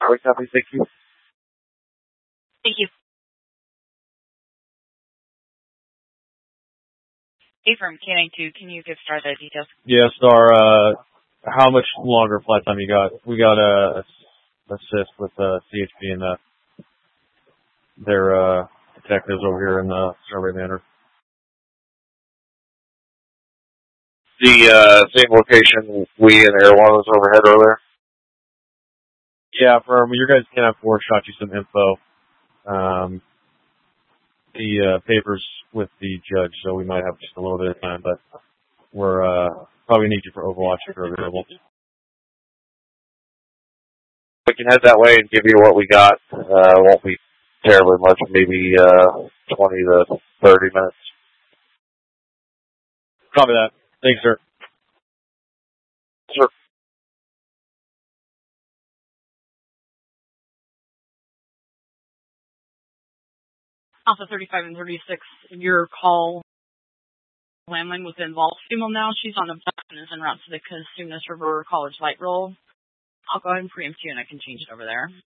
Highway Company. Thank you. Thank you. Affirm, K92, can you give Star the details? Yeah, Star, how much longer flight time you got? We got a assist with CHP and their detectives over here in the Survey Manor. The same location we and Air One was overhead earlier? Yeah, Affirm, your guys' Can 4 shot you some info. The paper's with the judge, so we might have just a little bit of time, but we're probably need you for Overwatch if you're available. We can head that way and give you what we got. Won't be terribly much, maybe 20 to 30 minutes. Copy that. Thanks, sir. Sure. Alpha 35 and 36, your call landline was involved. Female now, she's on the bus and is en route to the Casumas River College light roll. I'll go ahead and preempt you and I can change it over there.